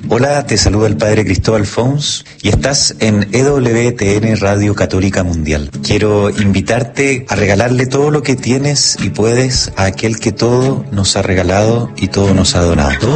Hola, te saluda el Padre Cristóbal Fons y estás en EWTN Radio Católica Mundial. Quiero invitarte a regalarle todo lo que tienes y puedes a aquel que todo nos ha regalado y todo nos ha donado.